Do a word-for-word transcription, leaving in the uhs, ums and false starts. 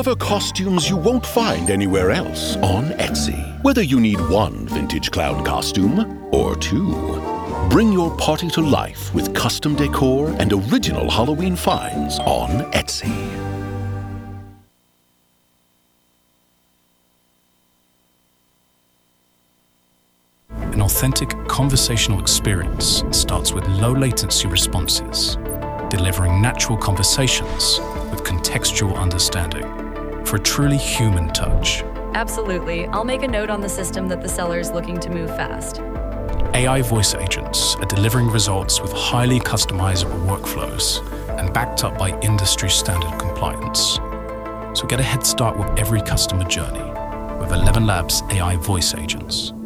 Discover costumes you won't find anywhere else on Etsy. Whether you need one vintage clown costume or two, bring your party to life with custom decor and original Halloween finds on Etsy. An authentic conversational experience starts with low-latency responses, delivering natural conversations with contextual understanding for a truly human touch. Absolutely. I'll make a note on the system that the seller is looking to move fast. A I voice agents are delivering results with highly customizable workflows and backed up by industry-standard compliance. So get a head start with every customer journey with ElevenLabs A I voice agents.